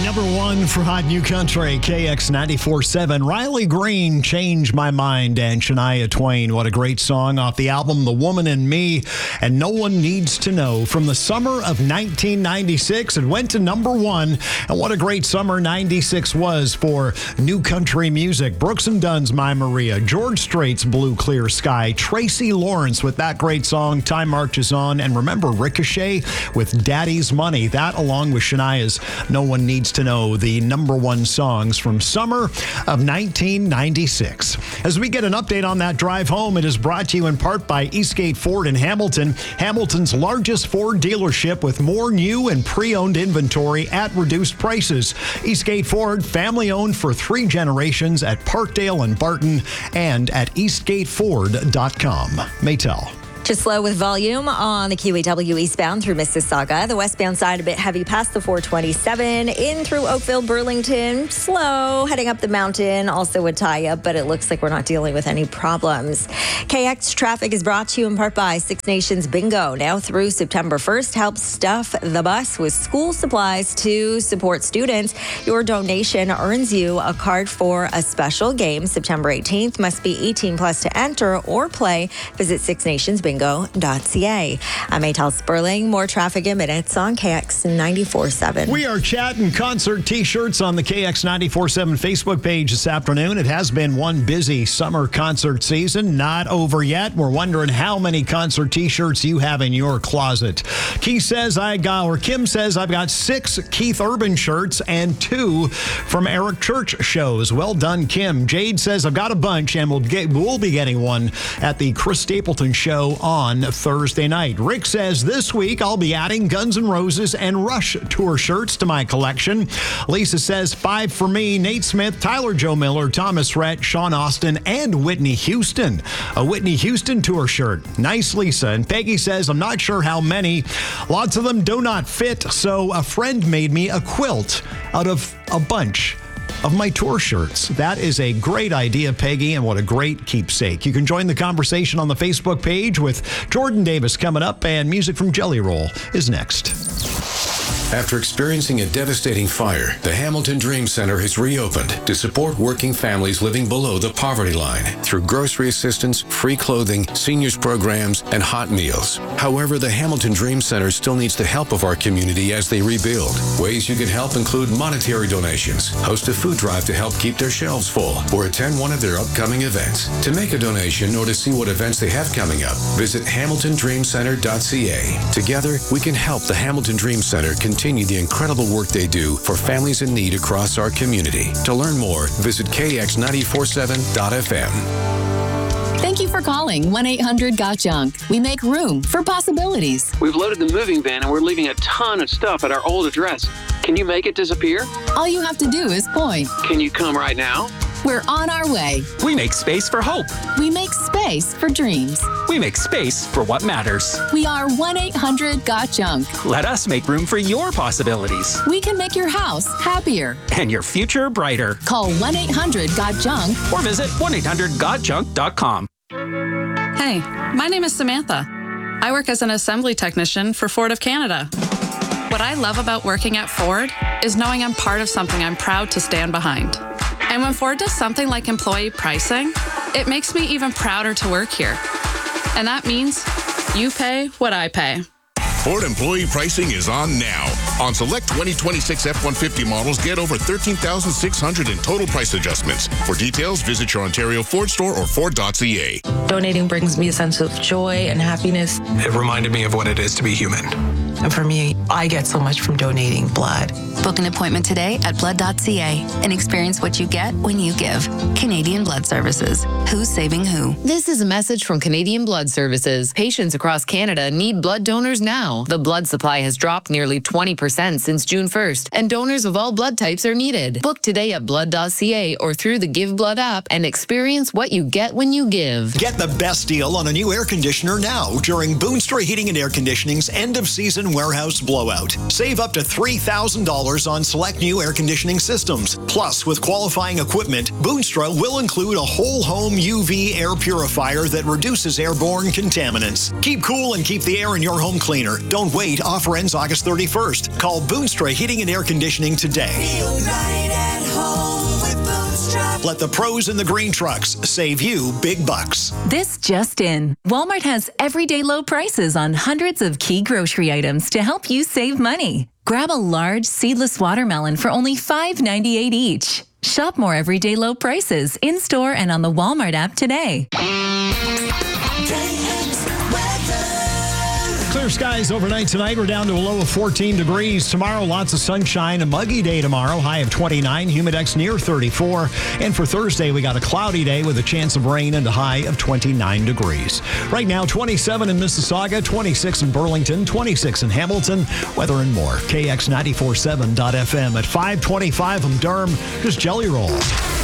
Number one for Hot New Country, KX 94.7. Riley Green, Change My Mind, and Shania Twain. What a great song off the album The Woman in Me, and No One Needs to Know. From the summer of 1996, it went to number one, and what a great summer 96 was for new country music. Brooks and Dunn's My Maria, George Strait's Blue Clear Sky, Tracy Lawrence with that great song, Time Marches On, and remember Ricochet with Daddy's Money. That, along with Shania's No One Needs to Know, the number one songs from summer of 1996. As we get an update on that drive home, it is brought to you in part by Eastgate Ford in Hamilton, Hamilton's largest Ford dealership with more new and pre-owned inventory at reduced prices. Eastgate Ford, family owned for 3 generations at Parkdale and Barton and at eastgateford.com. Maytel. Just slow with volume on the QEW eastbound through Mississauga. The westbound side a bit heavy past the 427. In through Oakville, Burlington. Slow heading up the mountain. Also a tie-up, but it looks like we're not dealing with any problems. KX traffic is brought to you in part by Six Nations Bingo. Now through September 1st, help stuff the bus with school supplies to support students. Your donation earns you a card for a special game September 18th. Must be 18 plus to enter or play. Visit sixnationsbingo.ca. I'm Maytel Sperling. More traffic in minutes on KX 94.7. We are chatting concert t-shirts on the KX 94.7 Facebook page this afternoon. It has been one busy summer concert season. Not over yet. We're wondering how many concert t-shirts you have in your closet. Kim says I've got 6 Keith Urban shirts and 2 from Eric Church shows. Well done, Kim. Jade says I've got a bunch and we'll be getting one at the Chris Stapleton show on Thursday night. Rick says this week I'll be adding Guns N' Roses and Rush tour shirts to my collection. Lisa says 5 for me, Nate Smith, Tyler Joe Miller, Thomas Rhett, Sean Austin, and Whitney Houston. A Whitney Houston tour shirt. Nice, Lisa. And Peggy says I'm not sure how many. Lots of them do not fit, so a friend made me a quilt out of a bunch of my tour shirts. That is a great idea, Peggy, and what a great keepsake. You can join the conversation on the Facebook page with Jordan Davis coming up, and music from Jelly Roll is next. After experiencing a devastating fire, the Hamilton Dream Center has reopened to support working families living below the poverty line through grocery assistance, free clothing, seniors programs, and hot meals. However, the Hamilton Dream Center still needs the help of our community as they rebuild. Ways you can help include monetary donations, host a food drive to help keep their shelves full, or attend one of their upcoming events. To make a donation or to see what events they have coming up, visit hamiltondreamcenter.ca. Together, we can help the Hamilton Dream Center continue the incredible work they do for families in need across our community. To learn more, visit kx947.fm. Thank you for calling 1-800-GOT-JUNK. We make room for possibilities. We've loaded the moving van and we're leaving a ton of stuff at our old address. Can you make it disappear? All you have to do is point. Can you come right now? We're on our way. We make space for hope. We make space for dreams. We make space for what matters. We are 1-800-GOT-JUNK. Let us make room for your possibilities. We can make your house happier. And your future brighter. Call 1-800-GOT-JUNK. Or visit 1-800-GOT-JUNK.com. Hey, my name is Samantha. I work as an assembly technician for Ford of Canada. What I love about working at Ford is knowing I'm part of something I'm proud to stand behind. And when Ford does something like employee pricing, it makes me even prouder to work here. And that means you pay what I pay. Ford employee pricing is on now. On select 2026 F-150 models, get over $13,600 in total price adjustments. For details, visit your Ontario Ford store or Ford.ca. Donating brings me a sense of joy and happiness. It reminded me of what it is to be human. And for me, I get so much from donating blood. Book an appointment today at blood.ca and experience what you get when you give. Canadian Blood Services. Who's saving who? This is a message from Canadian Blood Services. Patients across Canada need blood donors now. The blood supply has dropped nearly 20% since June 1st, and donors of all blood types are needed. Book today at blood.ca or through the Give Blood app and experience what you get when you give. Get the best deal on a new air conditioner now during Boone Store Heating and Air Conditioning's end-of-season Hamilton Warehouse Blowout. Save up to $3,000 on select new air conditioning systems. Plus, with qualifying equipment, Boonstra will include a whole home UV air purifier that reduces airborne contaminants. Keep cool and keep the air in your home cleaner. Don't wait. Offer ends August 31st. Call Boonstra Heating and Air Conditioning today. Feel right at home with Boonstra. Let the pros in the green trucks save you big bucks. This just in. Walmart has everyday low prices on hundreds of key grocery items to help you save money. Grab a large seedless watermelon for only $5.98 each. Shop more everyday low prices in-store and on the Walmart app today. Clear skies overnight tonight. We're down to a low of 14 degrees. Tomorrow, lots of sunshine. A muggy day tomorrow. High of 29. Humidex near 34. And for Thursday, we got a cloudy day with a chance of rain and a high of 29 degrees. Right now, 27 in Mississauga, 26 in Burlington, 26 in Hamilton. Weather and more. KX947.FM at 5:25. I'm Durham. Here's Jelly Roll.